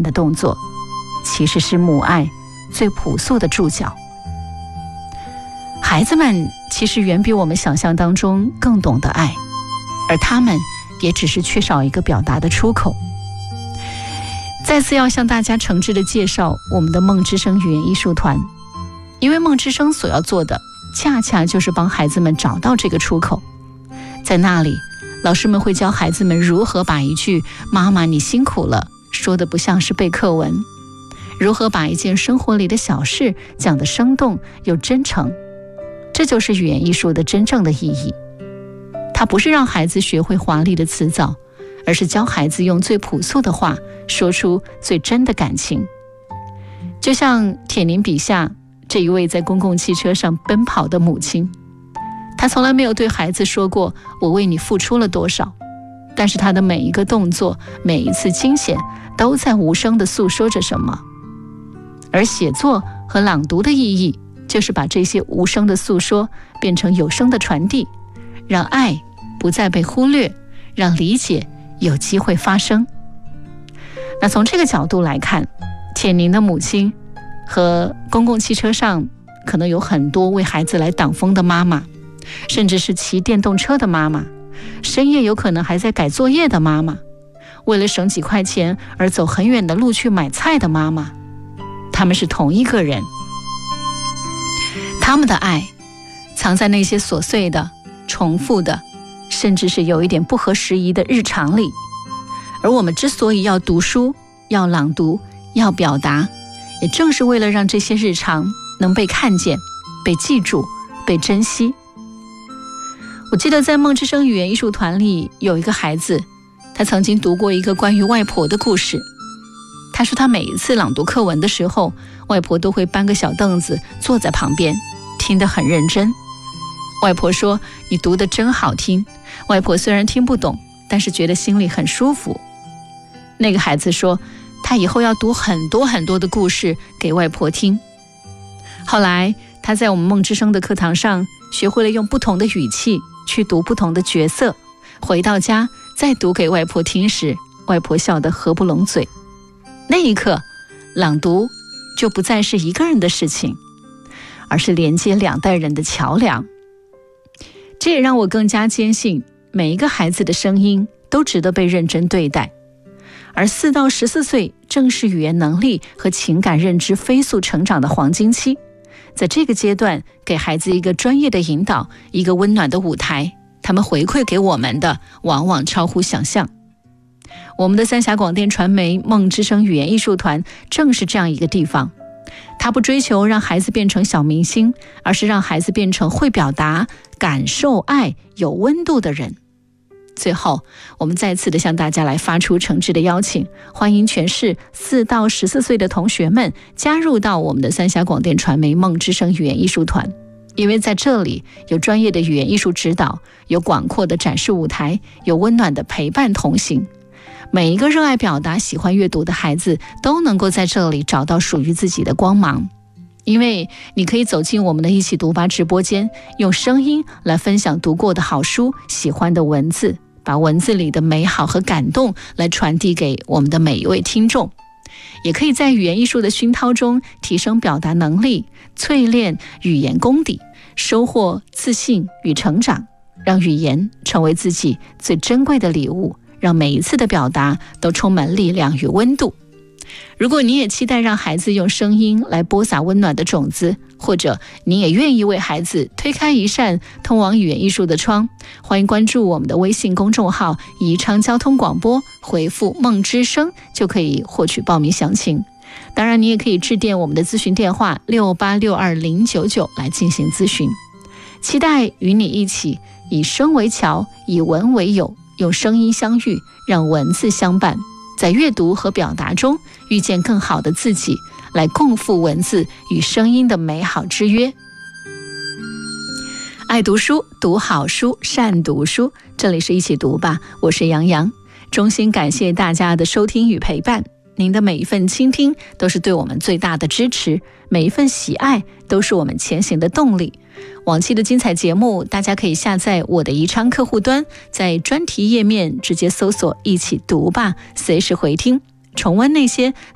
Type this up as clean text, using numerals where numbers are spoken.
的动作，其实是母爱最朴素的注脚。孩子们其实远比我们想象当中更懂得爱，而他们也只是缺少一个表达的出口。再次要向大家诚挚地介绍我们的梦之声语言艺术团，因为梦之声所要做的恰恰就是帮孩子们找到这个出口。在那里，老师们会教孩子们如何把一句妈妈你辛苦了说得不像是背课文，如何把一件生活里的小事讲得生动又真诚。这就是语言艺术的真正的意义。它不是让孩子学会华丽的辞藻，而是教孩子用最朴素的话说出最真的感情。就像铁凝笔下这一位在公共汽车上奔跑的母亲，她从来没有对孩子说过我为你付出了多少，但是她的每一个动作，每一次惊险，都在无声地诉说着什么。而写作和朗读的意义，就是把这些无声的诉说变成有声的传递，让爱不再被忽略，让理解有机会发生。那从这个角度来看，铁凝的母亲和公共汽车上可能有很多为孩子来挡风的妈妈，甚至是骑电动车的妈妈，深夜有可能还在改作业的妈妈，为了省几块钱而走很远的路去买菜的妈妈，他们是同一个人。他们的爱藏在那些琐碎的、重复的，甚至是有一点不合时宜的日常里。而我们之所以要读书、要朗读、要表达，也正是为了让这些日常能被看见、被记住、被珍惜。我记得在梦之声语言艺术团里有一个孩子，他曾经读过一个关于外婆的故事。他说他每一次朗读课文的时候，外婆都会搬个小凳子坐在旁边，听得很认真。外婆说你读得真好听。外婆虽然听不懂，但是觉得心里很舒服。那个孩子说他以后要读很多很多的故事给外婆听。后来他在我们梦之声的课堂上学会了用不同的语气去读不同的角色，回到家再读给外婆听时，外婆笑得合不拢嘴。那一刻，朗读就不再是一个人的事情，而是连接两代人的桥梁。这也让我更加坚信，每一个孩子的声音都值得被认真对待。而4到14岁正是语言能力和情感认知飞速成长的黄金期，在这个阶段，给孩子一个专业的引导，一个温暖的舞台，他们回馈给我们的往往超乎想象。我们的三峡广电传媒梦之声语言艺术团正是这样一个地方，它不追求让孩子变成小明星，而是让孩子变成会表达、感受爱、有温度的人。最后，我们再次的向大家来发出诚挚的邀请，欢迎全市4到14岁的同学们加入到我们的三峡广电传媒梦之声语言艺术团。因为在这里有专业的语言艺术指导，有广阔的展示舞台，有温暖的陪伴同行。每一个热爱表达、喜欢阅读的孩子都能够在这里找到属于自己的光芒。因为你可以走进我们的一起读吧直播间，用声音来分享读过的好书、喜欢的文字，把文字里的美好和感动来传递给我们的每一位听众。也可以在语言艺术的熏陶中提升表达能力，淬炼语言功底，收获自信与成长，让语言成为自己最珍贵的礼物，让每一次的表达都充满力量与温度。如果你也期待让孩子用声音来播撒温暖的种子，或者你也愿意为孩子推开一扇通往语言艺术的窗，欢迎关注我们的微信公众号宜昌交通广播，回复梦之声就可以获取报名详情。当然你也可以致电我们的咨询电话6862-099来进行咨询。期待与你一起以声为桥，以文为友，用声音相遇，让文字相伴，在阅读和表达中遇见更好的自己，来共赴文字与声音的美好之约。爱读书，读好书，善读书，这里是一起读吧，我是杨洋。衷心感谢大家的收听与陪伴，您的每一份倾听都是对我们最大的支持，每一份喜爱都是我们前行的动力。往期的精彩节目大家可以下载我的宜昌客户端，在专题页面直接搜索一起读吧，随时回听重温那些